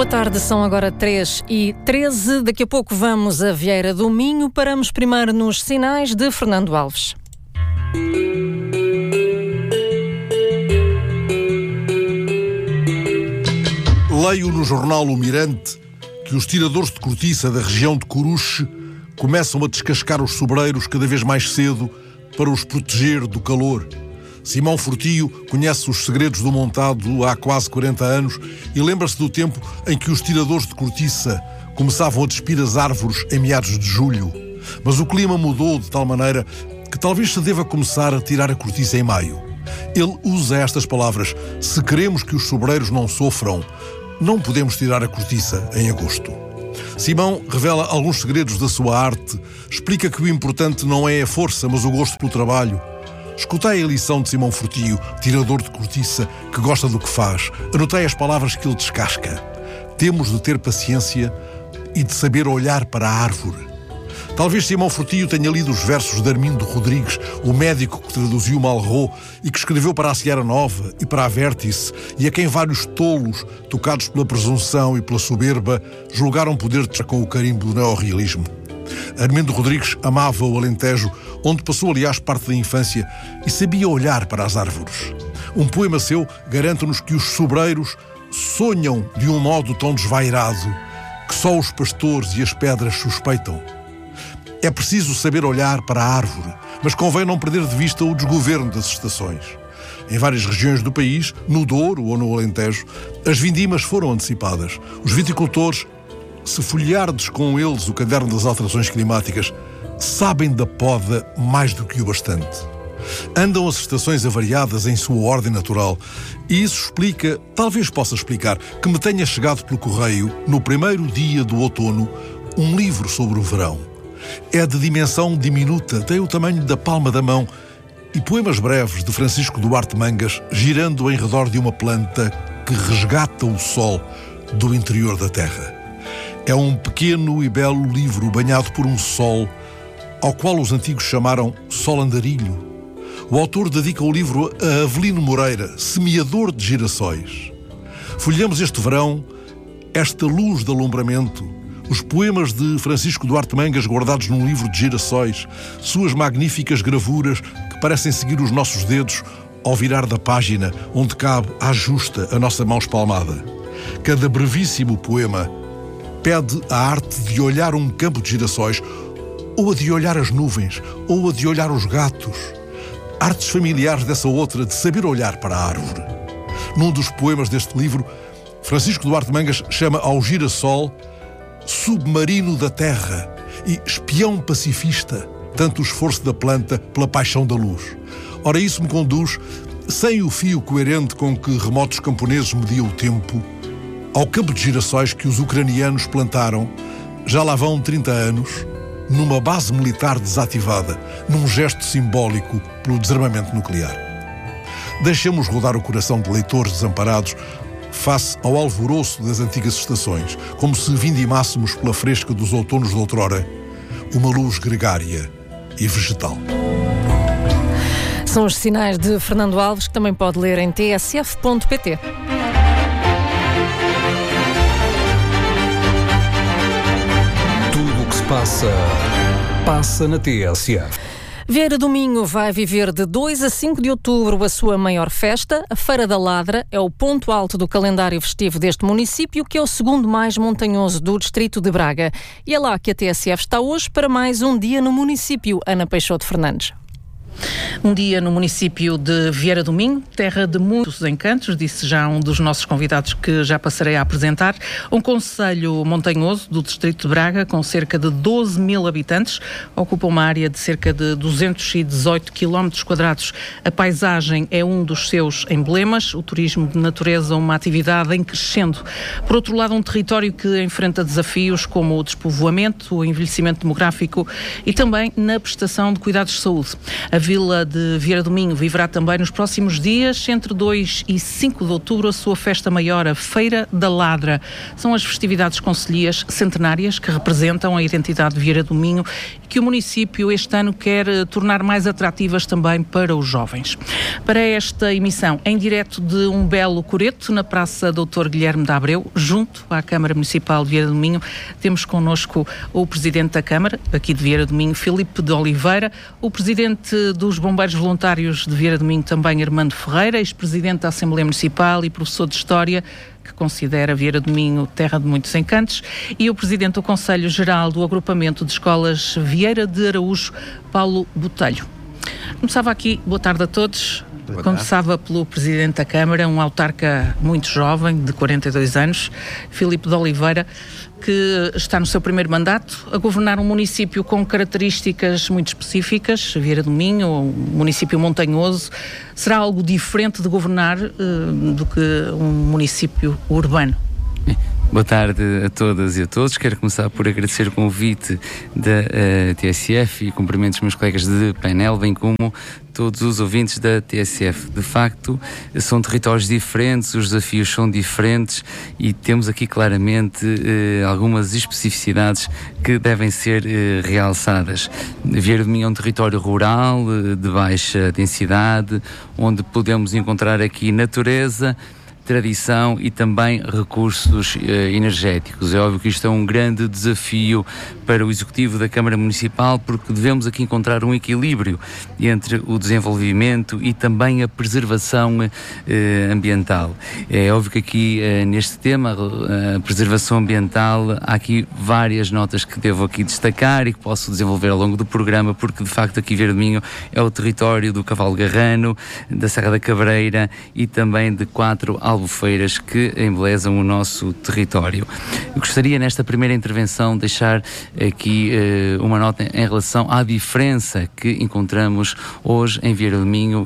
Boa tarde, são agora 3h13. Daqui a pouco vamos a Vieira do Minho. Paramos primeiro nos sinais de Fernando Alves. Leio no jornal O Mirante que os tiradores de cortiça da região de Coruche começam a descascar os sobreiros cada vez mais cedo para os proteger do calor. Simão Fortio conhece os segredos do montado há quase 40 anos e lembra-se do tempo em que os tiradores de cortiça começavam a despir as árvores em meados de julho. Mas o clima mudou de tal maneira que talvez se deva começar a tirar a cortiça em maio. Ele usa estas palavras: se queremos que os sobreiros não sofram, não podemos tirar a cortiça em agosto. Simão revela alguns segredos da sua arte, explica que o importante não é a força, mas o gosto pelo trabalho. Escutei a lição de Simão Fortio, tirador de cortiça, que gosta do que faz. Anotei as palavras que ele descasca. Temos de ter paciência e de saber olhar para a árvore. Talvez Simão Fortio tenha lido os versos de Armindo Rodrigues, o médico que traduziu Malraux e que escreveu para a Seara Nova e para a Vértice, e a quem vários tolos, tocados pela presunção e pela soberba, julgaram poder com o carimbo do neorrealismo. Armindo Rodrigues amava o Alentejo, onde passou, aliás, parte da infância, e sabia olhar para as árvores. Um poema seu garante-nos que os sobreiros sonham de um modo tão desvairado que só os pastores e as pedras suspeitam. É preciso saber olhar para a árvore, mas convém não perder de vista o desgoverno das estações. Em várias regiões do país, no Douro ou no Alentejo, as vindimas foram antecipadas. Os viticultores, se folheardes com eles o caderno das alterações climáticas, sabem da poda mais do que o bastante. Andam as estações avariadas em sua ordem natural, e isso explica, talvez possa explicar, que me tenha chegado pelo correio, no primeiro dia do outono, um livro sobre o verão. É de dimensão diminuta, tem o tamanho da palma da mão, e poemas breves de Francisco Duarte Mangas, girando em redor de uma planta que resgata o sol do interior da terra. É um pequeno e belo livro banhado por um sol, ao qual os antigos chamaram sol andarilho. O autor dedica o livro a Avelino Moreira, semeador de girassóis. Folhamos este verão esta luz de alumbramento, os poemas de Francisco Duarte Mangas guardados num livro de girassóis, suas magníficas gravuras que parecem seguir os nossos dedos ao virar da página onde cabe à justa a nossa mão espalmada. Cada brevíssimo poema pede a arte de olhar um campo de girassóis, ou a de olhar as nuvens, ou a de olhar os gatos. Artes familiares dessa outra de saber olhar para a árvore. Num dos poemas deste livro, Francisco Duarte Mangas chama ao girassol submarino da terra e espião pacifista, tanto o esforço da planta pela paixão da luz. Ora, isso me conduz, sem o fio coerente com que remotos camponeses mediam o tempo, ao campo de girassóis que os ucranianos plantaram, já lá vão 30 anos, numa base militar desativada, num gesto simbólico pelo desarmamento nuclear. Deixemos rodar o coração de leitores desamparados face ao alvoroço das antigas estações, como se vindimássemos pela fresca dos outonos de outrora uma luz gregária e vegetal. São os sinais de Fernando Alves, que também pode ler em tsf.pt. Tudo o que se passa na TSF. Vieira do Minho vai viver de 2 a 5 de outubro a sua maior festa. A Feira da Ladra é o ponto alto do calendário festivo deste município, que é o segundo mais montanhoso do distrito de Braga. E é lá que a TSF está hoje para mais um dia no município. Ana Peixoto Fernandes. Um dia no município de Vieira do Minho, terra de muitos encantos, disse já um dos nossos convidados que já passarei a apresentar. Um concelho montanhoso do distrito de Braga, com cerca de 12 mil habitantes, ocupa uma área de cerca de 218 km². A paisagem é um dos seus emblemas, o turismo de natureza, uma atividade em crescendo. Por outro lado, um território que enfrenta desafios como o despovoamento, o envelhecimento demográfico e também na prestação de cuidados de saúde. A Vila de Vieira do Minho viverá também nos próximos dias, entre 2 e 5 de outubro, a sua festa maior, a Feira da Ladra. São as festividades concelhias centenárias que representam a identidade de Vieira do Minho e que o município este ano quer tornar mais atrativas também para os jovens. Para esta emissão, em direto de um belo coreto na Praça Dr. Guilherme de Abreu, junto à Câmara Municipal de Vieira do Minho, temos connosco o Presidente da Câmara, aqui de Vieira do Minho, Filipe de Oliveira, o Presidente dos Bombeiros Voluntários de Vieira do Minho, também Armando Ferreira, ex-Presidente da Assembleia Municipal e professor de História, que considera Vieira do Minho terra de muitos encantos, e o Presidente do Conselho Geral do Agrupamento de Escolas Vieira de Araújo, Paulo Botelho. Começava aqui, boa tarde a todos. Começava pelo Presidente da Câmara, um autarca muito jovem, de 42 anos, Filipe de Oliveira, que está no seu primeiro mandato a governar um município com características muito específicas, Vieira do Minho, um município montanhoso. Será algo diferente de governar do que um município urbano? Boa tarde a todas e a todos. Quero começar por agradecer o convite da TSF e cumprimento os meus colegas de painel, bem como todos os ouvintes da TSF. De facto, são territórios diferentes, os desafios são diferentes e temos aqui claramente algumas especificidades que devem ser realçadas. Vieira do Minho é um território rural, de baixa densidade, onde podemos encontrar aqui natureza, tradição e também recursos energéticos. É óbvio que isto é um grande desafio para o Executivo da Câmara Municipal, porque devemos aqui encontrar um equilíbrio entre o desenvolvimento e também a preservação ambiental. É óbvio que aqui neste tema, a preservação ambiental, há aqui várias notas que devo aqui destacar e que posso desenvolver ao longo do programa, porque de facto aqui Vieira do Minho é o território do Cavalo Garrano, da Serra da Cabreira e também de 4 albufeiras que embelezam o nosso território. Eu gostaria nesta primeira intervenção deixar aqui uma nota em relação à diferença que encontramos hoje em Vieira do Minho,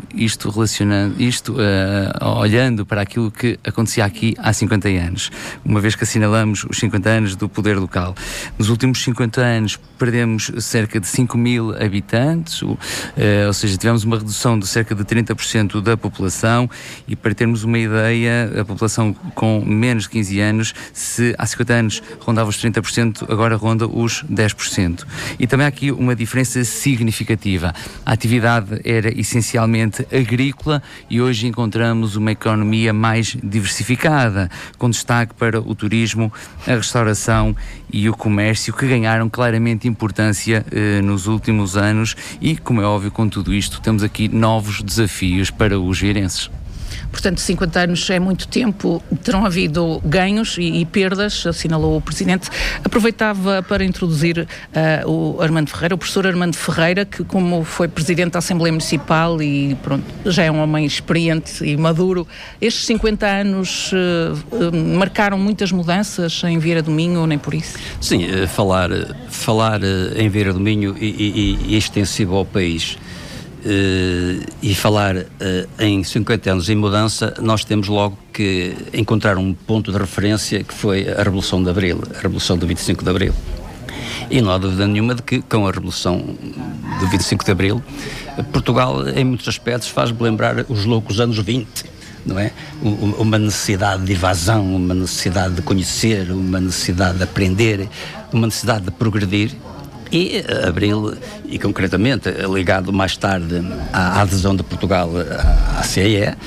olhando para aquilo que acontecia aqui há 50 anos, uma vez que assinalamos os 50 anos do poder local. Nos últimos 50 anos perdemos cerca de 5.000 habitantes, ou seja, tivemos uma redução de cerca de 30% da população, e para termos uma ideia, a população com menos de 15 anos, se há 50 anos rondava os 30%, agora ronda os 10%. E também há aqui uma diferença significativa. A atividade era essencialmente agrícola e hoje encontramos uma economia mais diversificada, com destaque para o turismo, a restauração e o comércio, que ganharam claramente importância nos últimos anos e, como é óbvio, com tudo isto, temos aqui novos desafios para os vieirenses. Portanto, 50 anos é muito tempo, terão havido ganhos e perdas, assinalou o Presidente. Aproveitava para introduzir o Armando Ferreira, o professor Armando Ferreira, que como foi Presidente da Assembleia Municipal e pronto, já é um homem experiente e maduro, estes 50 anos marcaram muitas mudanças em Vieira do Minho, ou nem por isso? Sim, falar em Vieira do Minho e extensivo ao país, e falar em 50 anos em mudança, nós temos logo que encontrar um ponto de referência, que foi a Revolução de Abril, a Revolução do 25 de Abril. E não há dúvida nenhuma de que, com a Revolução do 25 de Abril, Portugal, em muitos aspectos, faz-me lembrar os loucos anos 20, não é? Uma necessidade de evasão, uma necessidade de conhecer, uma necessidade de aprender, uma necessidade de progredir. E Abril, e concretamente ligado mais tarde à adesão de Portugal à CEE,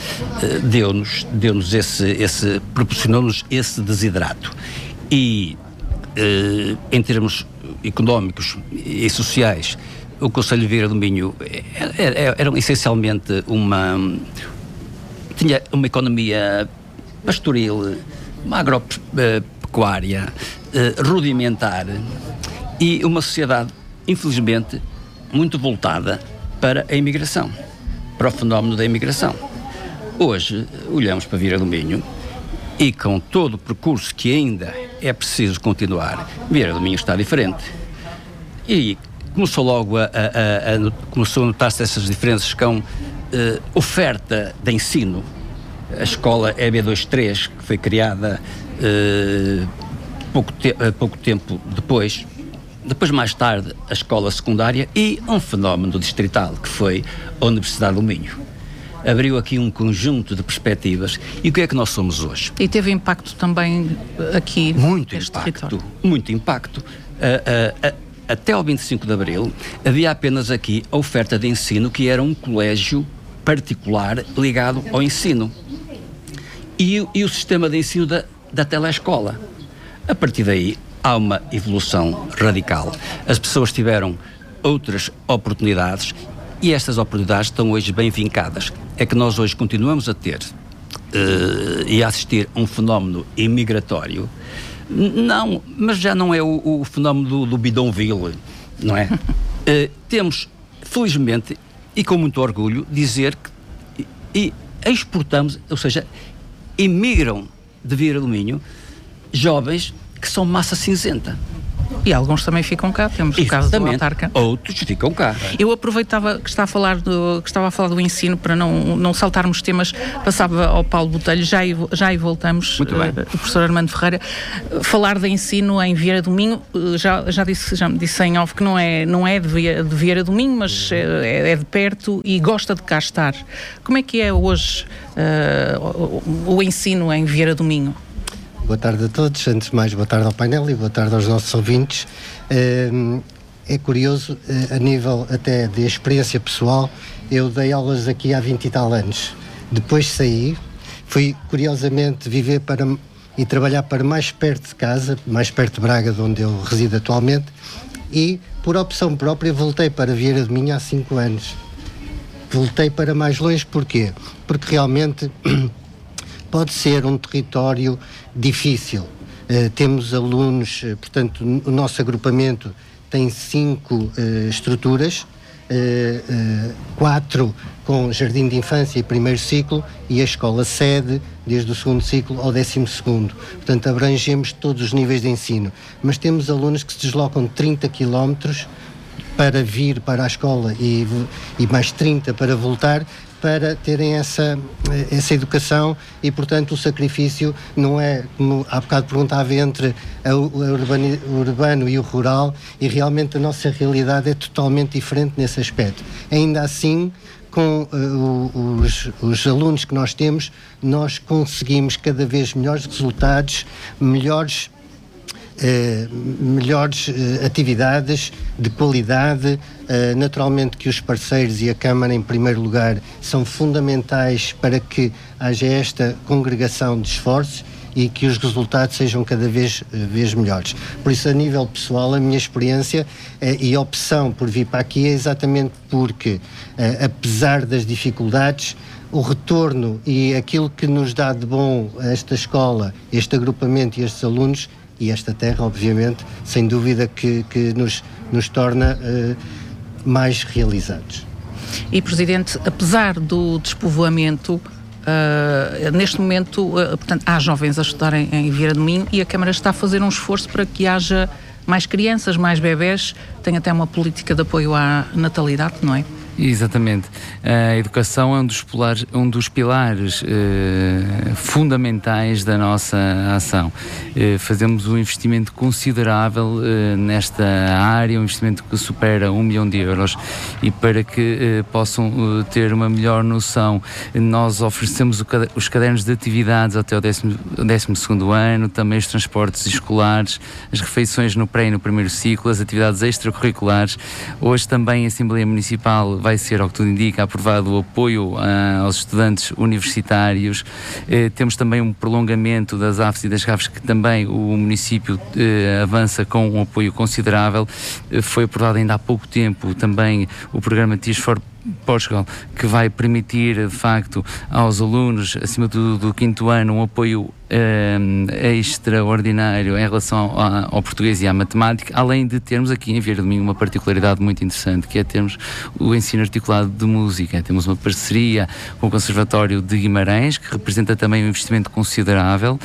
proporcionou-nos esse desidrato. E em termos económicos e sociais, o Concelho de Vieira do Minho era essencialmente tinha uma economia pastoril, uma agropecuária, rudimentar, e uma sociedade, infelizmente, muito voltada para a imigração, para o fenómeno da imigração. Hoje, olhamos para Vieira do Minho e, com todo o percurso que ainda é preciso continuar, Vieira do Minho está diferente. E começou logo começou a notar-se essas diferenças com oferta de ensino. A escola EB23, que foi criada pouco tempo depois, depois mais tarde a escola secundária e um fenómeno distrital que foi a Universidade do Minho. Abriu aqui um conjunto de perspectivas. E o que é que nós somos hoje? E teve impacto também aqui neste território? Muito impacto. Até ao 25 de Abril havia apenas aqui a oferta de ensino, que era um colégio particular ligado ao ensino. E o sistema de ensino da telescola. A partir daí há uma evolução radical. As pessoas tiveram outras oportunidades e estas oportunidades estão hoje bem vincadas. É que nós hoje continuamos a ter e a assistir a um fenómeno imigratório. Não, mas já não é o fenómeno do bidonville, não é? Temos, felizmente, e com muito orgulho, dizer que e exportamos, ou seja, imigram de Vieira do Minho jovens que são massa cinzenta. E alguns também ficam cá, temos o caso do Autarca. Outros ficam cá. Eu aproveitava que estava a falar do ensino para não saltarmos temas, passava ao Paulo Botelho, já aí voltamos, o professor Armando Ferreira, falar de ensino em Vieira do Minho, já me disse em off que não é de Vieira do Minho, mas é de perto e gosta de cá estar. Como é que é hoje o ensino em Vieira do Minho? Boa tarde a todos. Antes de mais, boa tarde ao painel e boa tarde aos nossos ouvintes. É curioso, a nível até de experiência pessoal, eu dei aulas aqui há 20 e tal anos. Depois saí, fui curiosamente viver e trabalhar para mais perto de casa, mais perto de Braga, de onde eu resido atualmente, e por opção própria voltei para Vieira do Minho há 5 anos. Voltei para mais longe, porquê? Porque realmente pode ser um território difícil. Temos alunos, portanto, o nosso agrupamento tem 5 estruturas, 4 com jardim de infância e primeiro ciclo e a escola sede desde o segundo ciclo ao 12º. Portanto, abrangemos todos os níveis de ensino. Mas temos alunos que se deslocam 30 km para vir para a escola e mais 30 para voltar, para terem essa educação e, portanto, o sacrifício não é, como há bocado perguntava, entre o urbano e o rural, e realmente a nossa realidade é totalmente diferente nesse aspecto. Ainda assim, com os alunos que nós temos, nós conseguimos cada vez melhores resultados, melhores atividades de qualidade. Naturalmente que os parceiros e a Câmara, em primeiro lugar, são fundamentais para que haja esta congregação de esforços e que os resultados sejam cada vez melhores. Por isso, a nível pessoal, a minha experiência e a opção por vir para aqui é exatamente porque, apesar das dificuldades, o retorno e aquilo que nos dá de bom a esta escola, este agrupamento e estes alunos, e esta terra, obviamente, sem dúvida que nos torna mais realizados. E, Presidente, apesar do despovoamento, neste momento, portanto, há jovens a estudarem em Vieira do Minho e a Câmara está a fazer um esforço para que haja mais crianças, mais bebés, tem até uma política de apoio à natalidade, não é? Exatamente. A educação é um dos pilares fundamentais da nossa ação. Fazemos um investimento considerável nesta área, um investimento que supera 1 milhão de euros, e para que possam ter uma melhor noção, nós oferecemos os cadernos de atividades até o 12º ano, também os transportes escolares, as refeições no pré e no primeiro ciclo, as atividades extracurriculares. Hoje também a Assembleia Municipal vai ser, ao que tudo indica, aprovado o apoio aos estudantes universitários. Temos também um prolongamento das AFES e das GAFES, que também o município avança com um apoio considerável. Foi aprovado ainda há pouco tempo também o programa Teach for Portugal, que vai permitir, de facto, aos alunos, acima do 5º ano, um apoio extraordinário em relação ao português e à matemática, além de termos aqui em Vieira do Minho uma particularidade muito interessante, que é termos o ensino articulado de música. Temos uma parceria com o Conservatório de Guimarães, que representa também um investimento considerável.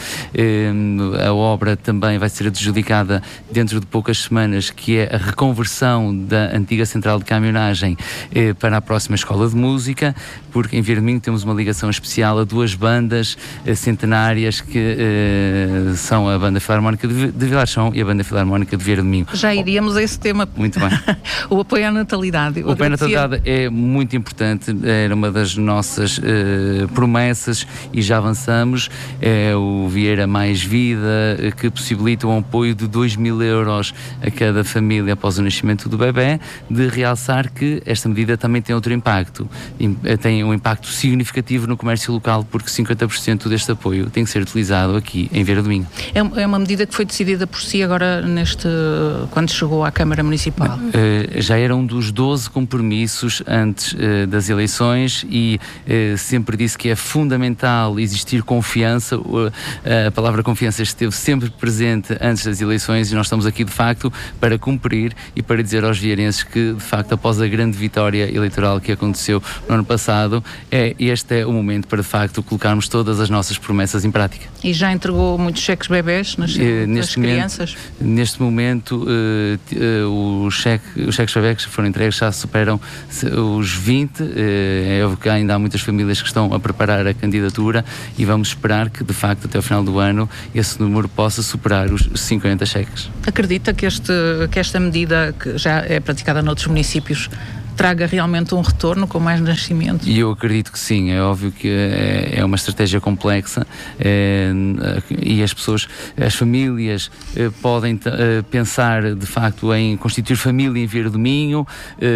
A obra também vai ser adjudicada dentro de poucas semanas, que é a reconversão da antiga central de caminhonagem para a próxima escola de música, porque em Vieira do Minho temos uma ligação especial a duas bandas centenárias que são a Banda Filarmónica de Vilarchão e a Banda Filarmónica de Vieira do Minho. Já iríamos a esse tema. Muito bem. O apoio à natalidade. O apoio à natalidade é muito importante, era uma das nossas promessas e já avançamos. É o Vieira Mais Vida, que possibilita um apoio de 2.000 euros a cada família após o nascimento do bebê, de realçar que esta medida também tem outro impacto. Tem um impacto significativo no comércio local, porque 50% deste apoio tem que ser utilizado aqui em Vieira do Minho. É uma medida que foi decidida por si agora quando chegou à Câmara Municipal? Já era um dos 12 compromissos antes das eleições e sempre disse que é fundamental existir confiança. A palavra confiança esteve sempre presente antes das eleições e nós estamos aqui de facto para cumprir e para dizer aos vieirenses que de facto após a grande vitória eleitoral que aconteceu no ano passado, este é o momento para de facto colocarmos todas as nossas promessas em prática. E já entregou muitos cheques bebés nas crianças? Neste momento os cheques bebés que foram entregues já superam os 20, é óbvio que ainda há muitas famílias que estão a preparar a candidatura e vamos esperar que de facto até ao final do ano esse número possa superar os 50 cheques. Acredita que esta medida, que já é praticada noutros municípios, traga realmente um retorno com mais nascimentos? E eu acredito que sim, é óbvio que é uma estratégia complexa e as famílias podem pensar de facto em constituir família em Vieira do Minho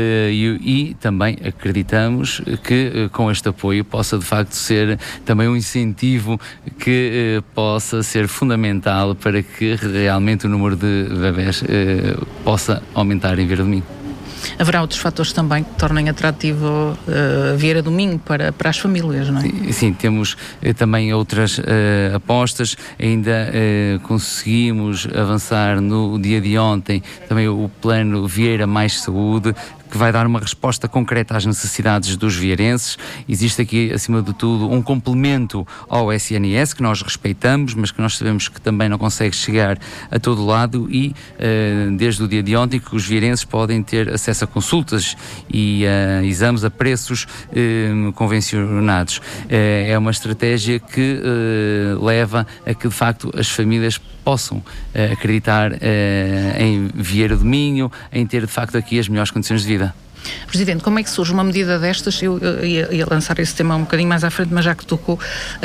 e também acreditamos que com este apoio possa de facto ser também um incentivo que possa ser fundamental para que realmente o número de bebés possa aumentar em Vieira do Minho. Haverá outros fatores também que tornem atrativo Vieira do Minho para as famílias, não é? Sim, temos também outras apostas. Ainda conseguimos avançar no dia de ontem também o plano Vieira Mais Saúde, que vai dar uma resposta concreta às necessidades dos vieirenses. Existe aqui, acima de tudo, um complemento ao SNS, que nós respeitamos, mas que nós sabemos que também não consegue chegar a todo lado e, desde o dia de ontem, que os vieirenses podem ter acesso a consultas e a exames a preços convencionados. É uma estratégia que leva a que, de facto, as famílias possam acreditar em Vieira do Minho, em ter, de facto, aqui as melhores condições de vida. Presidente, como é que surge uma medida destas? Eu ia lançar esse tema um bocadinho mais à frente, mas já que tocou,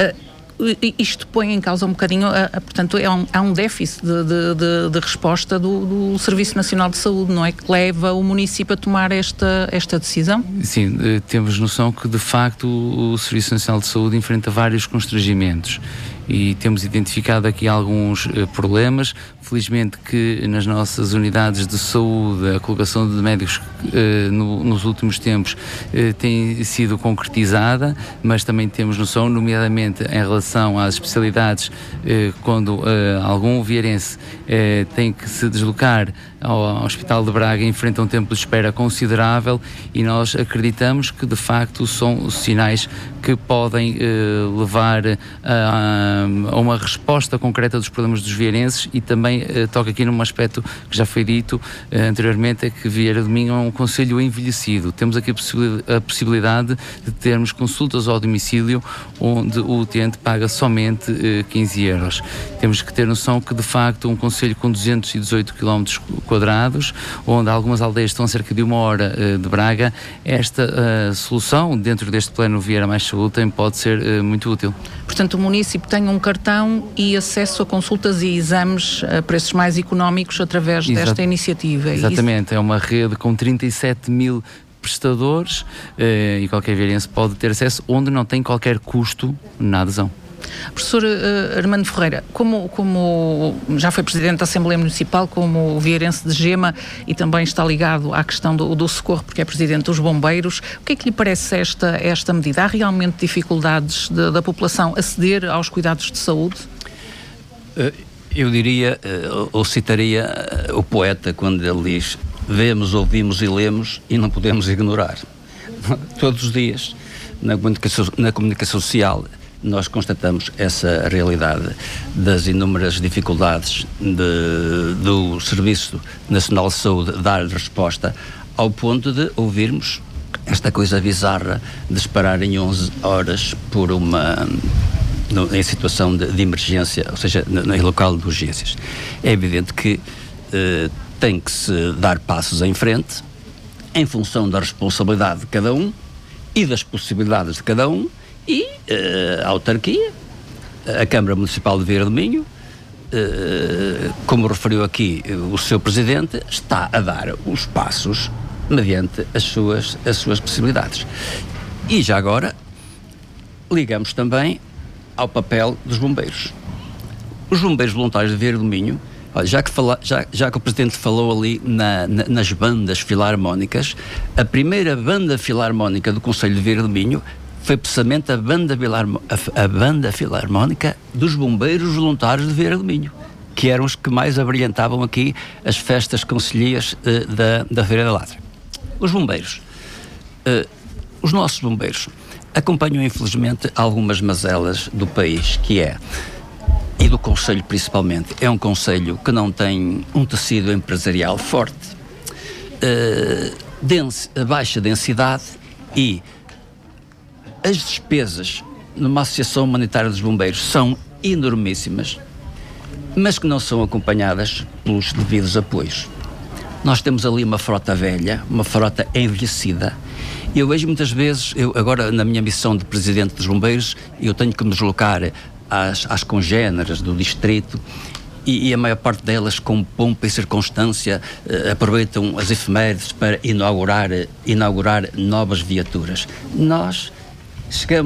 isto põe em causa um bocadinho, portanto, há um déficit de resposta do Serviço Nacional de Saúde, não é? Que leva o município a tomar esta decisão? Sim, temos noção que, de facto, o Serviço Nacional de Saúde enfrenta vários constrangimentos e temos identificado aqui alguns problemas. Felizmente que nas nossas unidades de saúde a colocação de médicos nos últimos tempos tem sido concretizada, mas também temos noção, nomeadamente em relação às especialidades, quando algum vieirense tem que se deslocar ao Hospital de Braga, enfrenta um tempo de espera considerável e nós acreditamos que de facto são sinais que podem levar a uma resposta concreta dos problemas dos vieirenses e também toca aqui num aspecto que já foi dito anteriormente, é que Vieira do Minho é um concelho envelhecido. Temos aqui a possibilidade de termos consultas ao domicílio onde o utente paga somente 15 euros. Temos que ter noção que de facto um concelho com 218 km quadrados, onde algumas aldeias estão a cerca de 1 hora de Braga, esta solução dentro deste plano Vieira Mais Saúde também pode ser muito útil. Portanto, o município tem um cartão e acesso a consultas e exames a preços mais económicos através desta iniciativa. Exatamente, é uma rede com 37.000 prestadores e qualquer vieirense pode ter acesso, onde não tem qualquer custo na adesão. Professor Armando Ferreira, como já foi Presidente da Assembleia Municipal, como vieirense de Gema e também está ligado à questão do socorro, porque é Presidente dos Bombeiros, o que é que lhe parece esta medida? Há realmente dificuldades da população aceder aos cuidados de saúde? Eu diria, ou citaria o poeta quando ele diz: vemos, ouvimos e lemos e não podemos ignorar. Todos os dias, na comunicação social, nós constatamos essa realidade das inúmeras dificuldades do Serviço Nacional de Saúde dar resposta, ao ponto de ouvirmos esta coisa bizarra de esperar em 11 horas em situação de emergência, ou seja, em local de urgências. É evidente que tem que se dar passos em frente em função da responsabilidade de cada um e das possibilidades de cada um, e a autarquia, a Câmara Municipal de Vieira do Minho, como referiu aqui o seu Presidente, está a dar os passos mediante as suas possibilidades. E já agora ligamos também ao papel dos bombeiros. Os bombeiros voluntários de Vieira do Minho, já que o Presidente falou ali nas bandas filarmónicas, a primeira banda filarmónica do Concelho de Vieira do Minho foi precisamente a banda filarmónica dos bombeiros voluntários de Vieira do Minho, que eram os que mais abrilhantavam aqui as festas concelhias da Feira da Ladra. Os bombeiros, os nossos bombeiros, acompanham infelizmente algumas mazelas do país, e do Concelho principalmente. É um concelho que não tem um tecido empresarial forte, baixa densidade, e as despesas numa associação humanitária dos bombeiros são enormíssimas, mas que não são acompanhadas pelos devidos apoios. Nós temos ali uma frota velha, uma frota envelhecida. Eu vejo muitas vezes, agora na minha missão de Presidente dos Bombeiros, eu tenho que me deslocar às congêneres do distrito, e a maior parte delas, com pompa e circunstância, aproveitam as efemérides para inaugurar novas viaturas. Nós chegamos